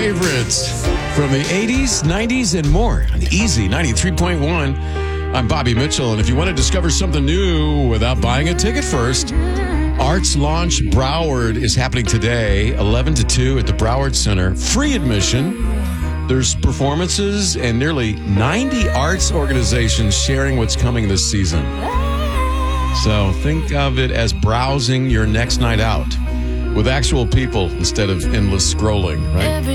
Favorites from the 80s, 90s, and more on Easy 93.1. I'm Bobby Mitchell, and if you want to discover something new without buying a ticket first, Arts Launch Broward is happening today, 11 to 2 at the Broward Center. Free admission. There's performances and nearly 90 arts organizations sharing what's coming this season. So think of it as browsing your next night out with actual people instead of endless scrolling, right?